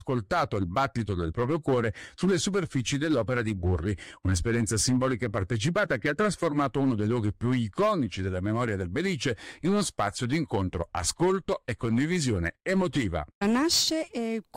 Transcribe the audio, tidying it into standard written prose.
ascoltato il battito del proprio cuore sulle superfici dell'opera di Burri, un'esperienza simbolica e partecipata che ha trasformato uno dei luoghi più iconici della memoria del Belice in uno spazio di incontro, ascolto e condivisione emotiva. Nasce